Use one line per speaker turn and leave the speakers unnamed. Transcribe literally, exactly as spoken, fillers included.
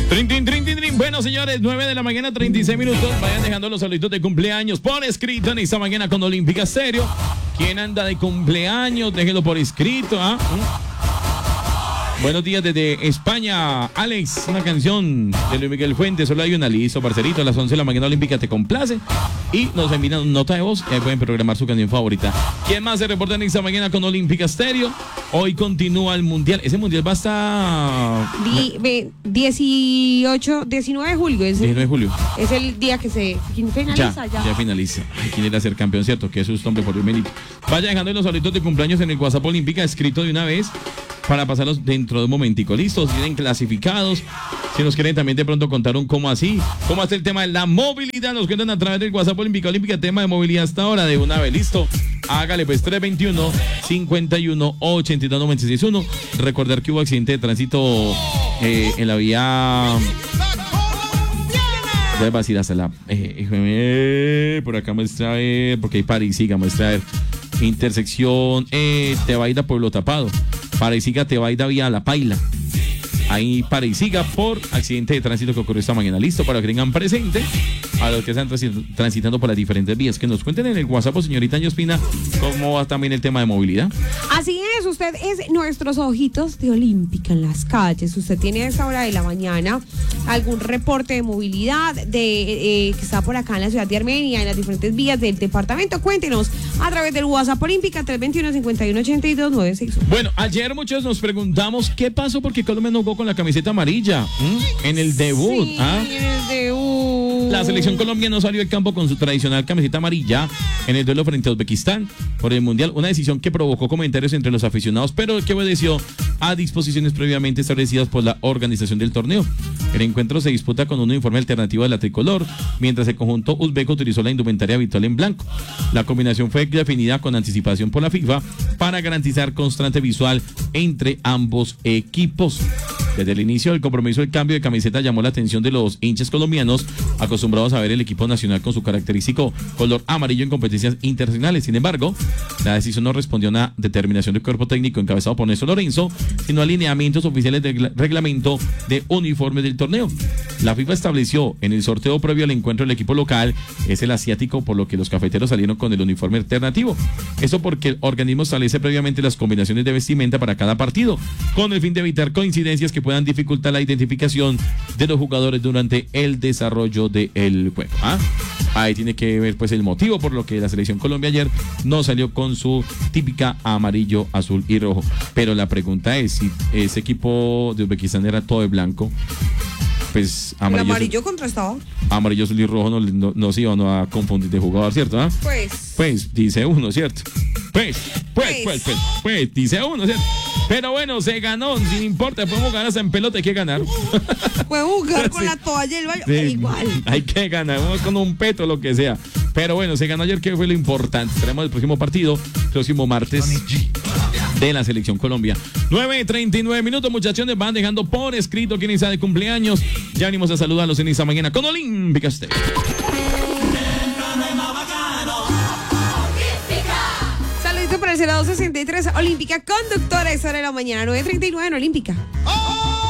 Trin, trin, trin, trin, trin. Bueno, señores, nueve de la mañana, treinta y seis minutos. Vayan dejando los saluditos de cumpleaños por escrito en esta mañana con Olímpica Estéreo. ¿Quién anda de cumpleaños? Déjenlo por escrito, ¿ah? ¿Mm? Buenos días desde España, Alex, una canción de Luis Miguel Fuentes, solo hay una, listo, parcerito, a las once de la mañana Olímpica te complace y nos envían una nota de voz y ahí pueden programar su canción favorita. ¿Quién más se reporta en esta mañana con Olímpica Estéreo? Hoy continúa el Mundial, ese Mundial va hasta...
Di, ve, dieciocho, diecinueve de julio, es el,
diecinueve de julio.
Es el día que se finaliza ya.
Ya, ya finaliza. Ay, ¿quién era ser campeón, cierto? Que es un hombre por Dios bendito. Vaya dejando los saluditos de cumpleaños en el WhatsApp Olímpica, escrito de una vez, para pasarlos dentro de un momentico. Listos, vienen clasificados. Si nos quieren también de pronto contar un cómo así, cómo hace el tema de la movilidad, nos cuentan a través del WhatsApp Olímpica, Olímpica, tema de movilidad hasta ahora de una vez. Listo, hágale pues tres veintiuno, cincuenta y uno, ochenta y dos, noventa y seis uno. Recordar que hubo accidente de tránsito eh, en la vía... Debe vacilar hasta la... Eh, eh, por acá muestra a ver, porque hay Parisiga, muestra a ver. Intersección eh, Tebaida Pueblo Tapado. Parisiga Tebaida vía La Paila. Ahí Parisiga por accidente de tránsito que ocurrió esta mañana. Listo, para que tengan presente a los que están transitando por las diferentes vías. Que nos cuenten en el WhatsApp, señorita Ñospina, cómo va también el tema de movilidad.
Así es, usted es nuestros ojitos de Olímpica en las calles. Usted tiene a esa hora de la mañana algún reporte de movilidad de eh, que está por acá en la ciudad de Armenia, en las diferentes vías del departamento. Cuéntenos a través del WhatsApp Olímpica tres veintiuno, cincuenta y uno, ochenta y dos, noventa y seis.
Bueno, ayer muchos nos preguntamos qué pasó porque Colombia no jugó con la camiseta amarilla ¿Mm? en el debut.
Sí,
¿ah?
en el debut.
La selección colombiana no salió al campo con su tradicional camiseta amarilla en el duelo frente a Uzbekistán por el Mundial. Una decisión que provocó comentarios entre los aficionados, pero que obedeció a disposiciones previamente establecidas por la organización del torneo. El encuentro se disputa con un uniforme alternativo de la tricolor, mientras el conjunto uzbeco utilizó la indumentaria habitual en blanco. La combinación fue definida con anticipación por la FIFA para garantizar constante visual entre ambos equipos. Desde el inicio del compromiso, el cambio de camiseta llamó la atención de los hinchas colombianos, acostumbrados a ver el equipo nacional con su característico color amarillo en competencias internacionales. Sin embargo, la decisión no respondió a una determinación del cuerpo técnico encabezado por Néstor Lorenzo, sino a lineamientos oficiales del reglamento de uniformes del torneo. La FIFA estableció en el sorteo previo al encuentro el equipo local es el asiático, por lo que los cafeteros salieron con el uniforme alternativo. Eso porque el organismo establece previamente las combinaciones de vestimenta para cada partido, con el fin de evitar coincidencias que puedan dificultar la identificación de los jugadores durante el desarrollo del juego. ¿Ah? Ahí tiene que ver pues el motivo por lo que la selección Colombia ayer no salió con su típica amarillo, azul y rojo. Pero la pregunta es si ese equipo de Uzbekistán era todo de blanco. Pues amarillo,
el amarillo contrastado.
Amarillo, azul y rojo no, no, no se iban a confundir de jugador, ¿cierto? ¿Ah?
Pues.
Pues, dice uno, ¿cierto? Pues, pues, pues, pues, pues, pues, dice uno, ¿cierto? Pero bueno, se ganó, sin importa, podemos ganar hasta en pelota, hay que ganar.
Podemos jugar con
sí.
la toalla del baño,
sí,
igual.
Hay que ganar, vamos con un peto, lo que sea. Pero bueno, se ganó ayer, que fue lo importante. Tenemos el próximo partido, próximo martes, de la selección Colombia. nueve treinta y nueve minutos, muchachones, van dejando por escrito quién está de cumpleaños. Ya venimos a saludarlos en esta mañana con Olímpica Estéreo.
Saludito para el cero dos sesenta y tres, Olímpica, conductora, esa hora de la mañana, nueve treinta y nueve en Olímpica.